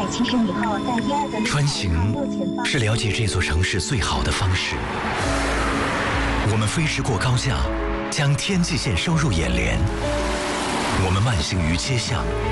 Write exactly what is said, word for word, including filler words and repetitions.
七十米后，在第二个穿行是了解这座城市最好的方式。我们飞驰过高架，将天际线收入眼帘；我们慢行于街巷，